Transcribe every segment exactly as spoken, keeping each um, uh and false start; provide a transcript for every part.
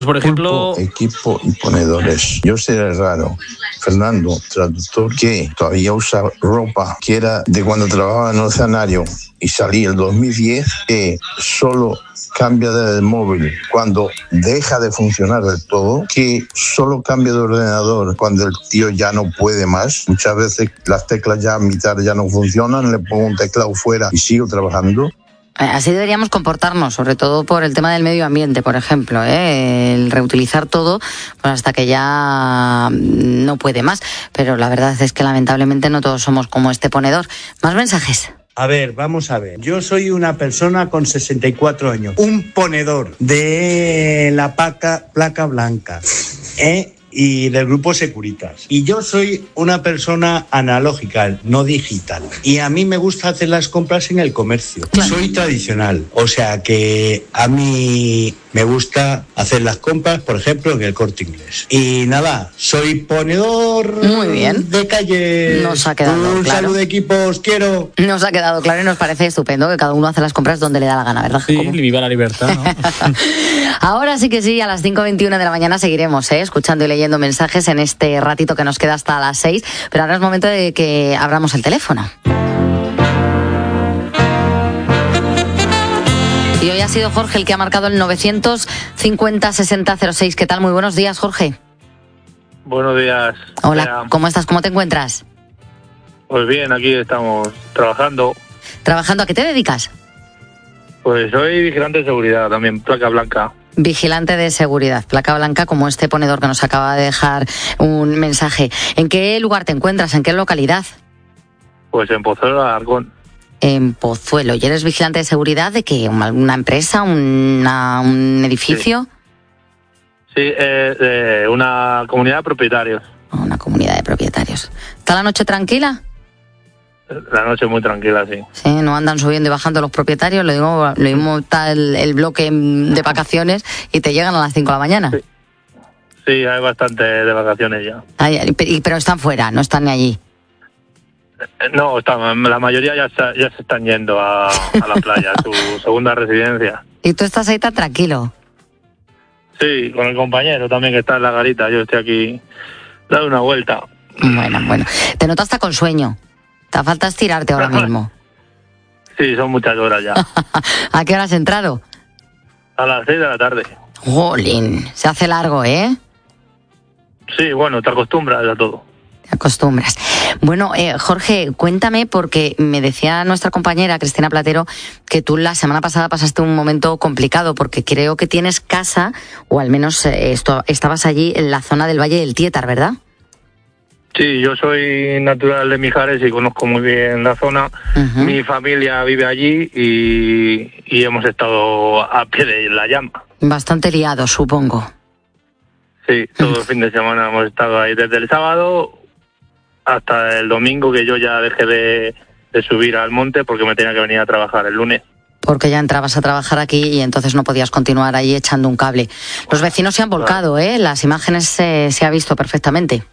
Por ejemplo, Pulpo, equipo y ponedores. Yo seré raro. Fernando, traductor que todavía usa ropa que era de cuando trabajaba en el escenario y salí el dos mil diez, que solo cambia de móvil cuando deja de funcionar del todo, que solo cambia de ordenador cuando el tío ya no puede más. Muchas veces las teclas ya a mitad ya no funcionan, le pongo un teclado fuera y sigo trabajando. Así deberíamos comportarnos, sobre todo por el tema del medio ambiente, por ejemplo, ¿eh? El reutilizar todo pues hasta que ya no puede más. Pero la verdad es que lamentablemente no todos somos como este ponedor. ¿Más mensajes? A ver, vamos a ver. Yo soy una persona con sesenta y cuatro años, un ponedor de la placa, placa blanca, ¿eh? Y del grupo Securitas. Y yo soy una persona analógica, no digital. Y a mí me gusta hacer las compras en el comercio. Claro. Soy tradicional, o sea que a mí me gusta hacer las compras, por ejemplo, en el Corte Inglés. Y nada, soy ponedor Muy bien. de calle. Nos ha quedado Un claro. saludo de equipos, quiero. Nos ha quedado claro y nos parece estupendo que cada uno hace las compras donde le da la gana, ¿verdad? sí, Jacobo? viva la libertad, ¿no? Ahora sí que sí, a las cinco veintiuno de la mañana seguiremos, ¿eh? escuchando y leyendo mensajes en este ratito que nos queda hasta las seis, pero ahora es momento de que abramos el teléfono. Y hoy ha sido Jorge el que ha marcado el novecientos cincuenta sesenta cero seis. ¿Qué tal? Muy buenos días, Jorge. Buenos días. Hola, Bea. ¿cómo estás? ¿Cómo te encuentras? Pues bien, aquí estamos trabajando. ¿Trabajando? ¿A qué te dedicas? Pues soy vigilante de seguridad también, placa blanca. Vigilante de seguridad, placa blanca, como este ponedor que nos acaba de dejar un mensaje. ¿En qué lugar te encuentras? ¿En qué localidad? Pues en Pozuelo de Alarcón. En Pozuelo. ¿Y eres vigilante de seguridad de qué? ¿Una empresa? Una, ¿Un edificio? Sí, eh, de una comunidad de propietarios. Una comunidad de propietarios. ¿Está la noche tranquila? La noche muy tranquila, sí. Sí, no andan subiendo y bajando los propietarios. Lo digo, lo mismo está el, el bloque de vacaciones y te llegan a las cinco de la mañana. Sí, sí, hay bastante de vacaciones ya. Ay, pero están fuera, no están ni allí. No, están, la mayoría ya, está, ya se están yendo a, a la playa, a su segunda residencia. ¿Y tú estás ahí tan tranquilo? Sí, con el compañero también que está en la garita. Yo estoy aquí, dando una vuelta. Bueno, bueno. Te noto hasta con sueño. Te falta estirarte ahora mismo. Sí, son muchas horas ya. ¿A qué hora has entrado? A las seis de la tarde. Jolín, se hace largo, ¿eh? Sí, bueno, te acostumbras a todo. Te acostumbras. Bueno, eh, Jorge, cuéntame, porque me decía nuestra compañera Cristina Platero que tú la semana pasada pasaste un momento complicado, porque creo que tienes casa, o al menos eh, esto, estabas allí en la zona del Valle del Tietar, ¿verdad? Sí, yo soy natural de Mijares y conozco muy bien la zona. Uh-huh. Mi familia vive allí y, y hemos estado a pie de la llama. Bastante liado, supongo. Sí, todo el fin de semana hemos estado ahí desde el sábado hasta el domingo, que yo ya dejé de, de subir al monte porque me tenía que venir a trabajar el lunes. Porque ya entrabas a trabajar aquí y entonces no podías continuar ahí echando un cable. Los vecinos se han volcado, ¿eh? Las imágenes eh, se ha visto perfectamente.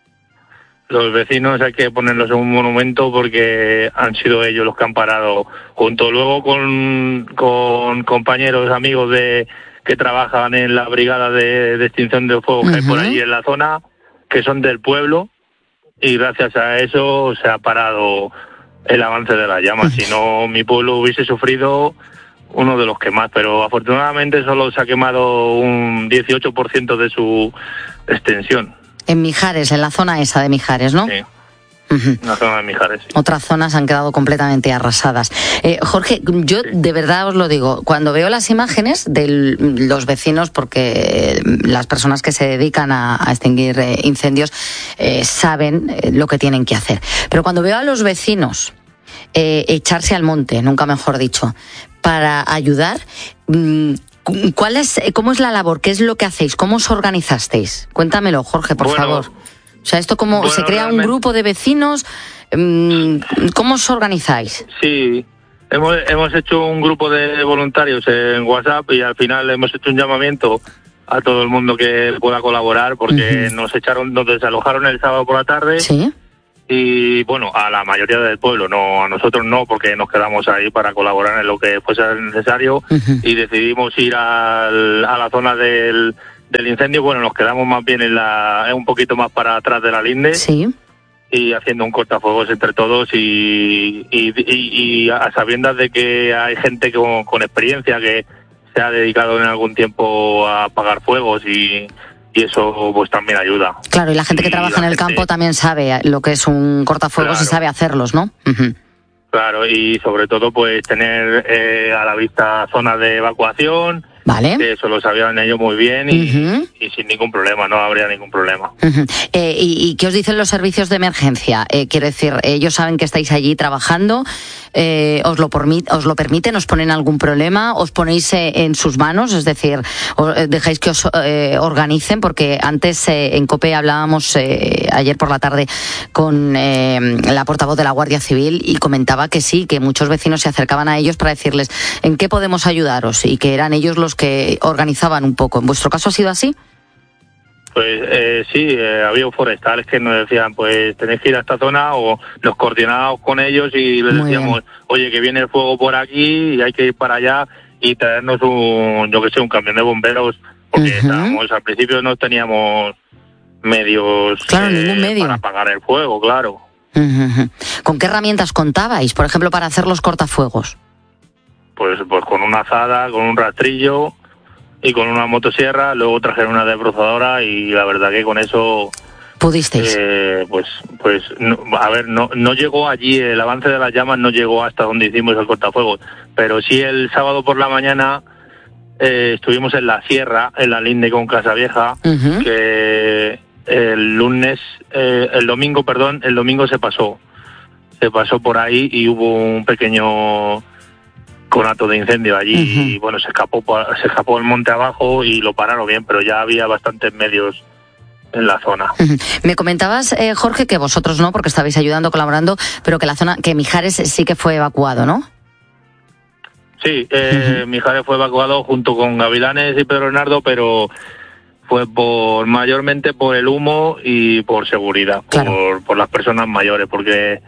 Los vecinos hay que ponerlos en un monumento porque han sido ellos los que han parado, junto luego con, con compañeros, amigos de que trabajan en la brigada de, de extinción de fuego que uh-huh. hay por allí en la zona, que son del pueblo, y gracias a eso se ha parado el avance de las llamas. Uh-huh. Si no, mi pueblo hubiese sufrido uno de los que más, pero afortunadamente solo se ha quemado un dieciocho por ciento de su extensión. En Mijares, en la zona esa de Mijares, ¿no? Sí, uh-huh. En la zona de Mijares, sí. Otras zonas han quedado completamente arrasadas. Eh, Jorge, yo sí. de verdad os lo digo, cuando veo las imágenes de los vecinos, porque las personas que se dedican a, a extinguir eh, incendios eh, saben eh, lo que tienen que hacer, pero cuando veo a los vecinos eh, echarse al monte, nunca mejor dicho, para ayudar... Mmm, ¿Cuál es, ¿Cómo es la labor? ¿Qué es lo que hacéis? ¿Cómo os organizasteis? Cuéntamelo, Jorge, por bueno, favor. O sea, esto como bueno, se crea realmente... un grupo de vecinos, ¿cómo os organizáis? Sí, hemos, hemos hecho un grupo de voluntarios en WhatsApp y al final hemos hecho un llamamiento a todo el mundo que pueda colaborar porque uh-huh. nos echaron, nos desalojaron el sábado por la tarde. Sí. Y bueno, a la mayoría del pueblo, no a nosotros no, porque nos quedamos ahí para colaborar en lo que fuese necesario uh-huh. y decidimos ir al, a la zona del, del incendio, bueno, nos quedamos más bien en la, un poquito más para atrás de la linde. Sí. Y haciendo un cortafuegos entre todos y, y, y, y a sabiendas de que hay gente con, con experiencia que se ha dedicado en algún tiempo a apagar fuegos y, y eso pues también ayuda. Claro, y la gente que y trabaja en el gente, campo también sabe lo que es un cortafuegos claro. y sabe hacerlos, ¿no? Uh-huh. Claro, y sobre todo pues tener eh, a la vista zonas de evacuación. Vale. Eso lo sabían ellos muy bien y, uh-huh. y sin ningún problema, no habría ningún problema. Uh-huh. Eh, y, ¿Y qué os dicen los servicios de emergencia? Eh, quiero decir, ellos saben que estáis allí trabajando, eh, os, lo permit, os lo permiten, os ponen algún problema, os ponéis eh, en sus manos, es decir, os, dejáis que os eh, organicen, porque antes eh, en COPE hablábamos eh, ayer por la tarde con eh, la portavoz de la Guardia Civil y comentaba que sí, que muchos vecinos se acercaban a ellos para decirles en qué podemos ayudaros y que eran ellos los que organizaban un poco. ¿En vuestro caso ha sido así? Pues eh, sí, eh, había forestales que nos decían, pues tenéis que ir a esta zona, o nos coordinábamos con ellos y les Muy decíamos, bien. oye, que viene el fuego por aquí y hay que ir para allá y traernos un, yo que sé, un camión de bomberos, porque uh-huh. estábamos, al principio no teníamos medios claro, eh, ningún medio. para apagar el fuego, claro. Uh-huh. ¿Con qué herramientas contabais, por ejemplo, para hacer los cortafuegos? Pues, pues con una azada, con un rastrillo y con una motosierra, luego trajeron una desbrozadora y la verdad que con eso... ¿Pudisteis? Eh, pues, pues no, a ver, no, no llegó allí, el avance de las llamas no llegó hasta donde hicimos el cortafuegos, pero sí el sábado por la mañana eh, estuvimos en la sierra, en la linde con Casavieja, uh-huh. que el lunes, eh, el domingo, perdón, el domingo se pasó, se pasó por ahí y hubo un pequeño... conato de incendio allí uh-huh. y bueno, se escapó se escapó el monte abajo y lo pararon bien, pero ya había bastantes medios en la zona. Uh-huh. Me comentabas, eh, Jorge, que vosotros no, porque estabais ayudando, colaborando, pero que la zona, que Mijares sí que fue evacuado, ¿no? Sí, eh, uh-huh. Mijares fue evacuado junto con Gavilanes y Pedro Bernardo, pero fue por mayormente por el humo y por seguridad, claro. por, por las personas mayores, porque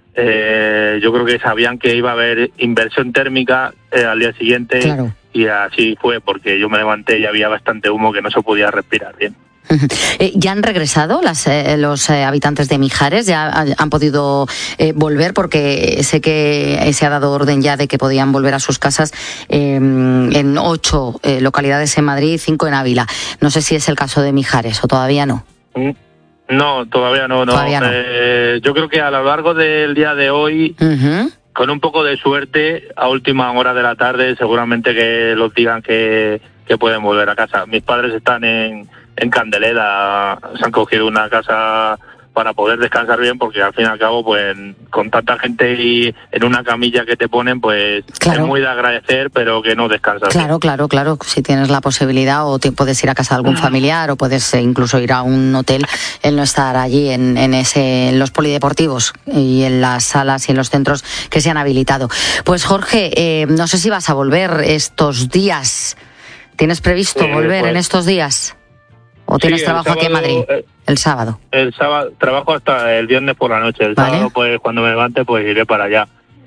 Eh, yo creo que sabían que iba a haber inversión térmica eh, al día siguiente claro. y así fue, porque yo me levanté y había bastante humo que no se podía respirar bien. Eh, ¿Ya han regresado las, eh, los eh, habitantes de Mijares? ¿Ya han, han podido eh, volver? Porque sé que se ha dado orden ya de que podían volver a sus casas eh, en ocho eh, localidades en Madrid y cinco en Ávila. No sé si es el caso de Mijares o todavía no. Mm. No, todavía no. no. Todavía no. Eh, yo creo que a lo largo del día de hoy, uh-huh. con un poco de suerte, a última hora de la tarde, seguramente que los digan que, que pueden volver a casa. Mis padres están en, en Candelera, se han cogido una casa para poder descansar bien, porque al fin y al cabo, pues con tanta gente y en una camilla que te ponen, pues claro. es muy de agradecer, pero que no descansas Claro, bien. claro, claro. Si tienes la posibilidad o te puedes ir a casa de algún familiar o puedes eh, incluso ir a un hotel, el no estar allí en, en, ese, en los polideportivos y en las salas y en los centros que se han habilitado. Pues Jorge, eh, no sé si vas a volver estos días. ¿Tienes previsto sí, volver pues... en estos días? ¿O tienes sí, trabajo sábado, aquí en Madrid? Eh, el sábado. El sábado, trabajo hasta el viernes por la noche. El ¿Vale? sábado, pues cuando me levante, pues iré para allá.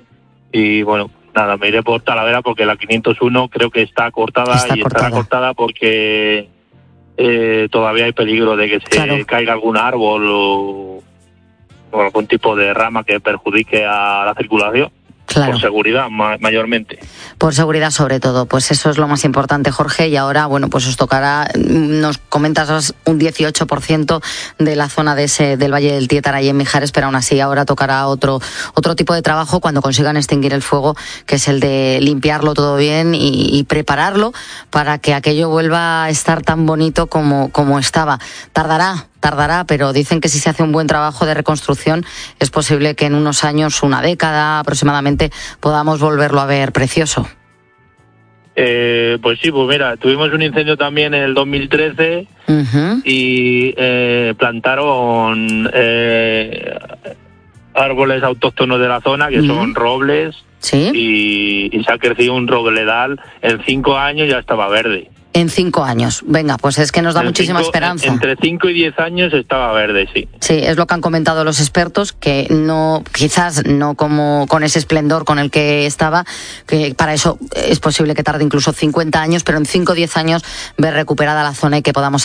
Y bueno, nada, me iré por Talavera porque la quinientos uno creo que está cortada está y cortada. Estará cortada porque eh, todavía hay peligro de que se claro. caiga algún árbol o, o algún tipo de rama que perjudique a la circulación. Claro. Por seguridad, ma- mayormente. Por seguridad, sobre todo. Pues eso es lo más importante, Jorge. Y ahora, bueno, pues os tocará, nos comentas un dieciocho por ciento de la zona de ese, del Valle del Tietar, ahí en Mijares, pero aún así ahora tocará otro, otro tipo de trabajo cuando consigan extinguir el fuego, que es el de limpiarlo todo bien y, y prepararlo para que aquello vuelva a estar tan bonito como, como estaba. Tardará. Tardará, pero dicen que si se hace un buen trabajo de reconstrucción es posible que en unos años, una década aproximadamente, podamos volverlo a ver precioso. Eh, pues sí, pues mira, tuvimos un incendio también en el dos mil trece uh-huh. y eh, plantaron eh, árboles autóctonos de la zona, que uh-huh. son robles, ¿sí? y, y se ha crecido un robledal, en cinco años ya estaba verde. En cinco años. Venga, pues es que nos da En muchísima cinco, esperanza. Entre cinco y diez años estaba verde, sí. Sí, es lo que han comentado los expertos, que no, quizás no como con ese esplendor con el que estaba, que para eso es posible que tarde incluso cincuenta años, pero en cinco o diez años ver recuperada la zona y que podamos